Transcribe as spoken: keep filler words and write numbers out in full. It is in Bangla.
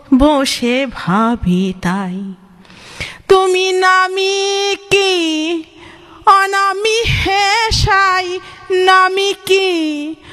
বসে ভাবি তাই। তুমি নামি কি অনামি হে সাই, নামি কি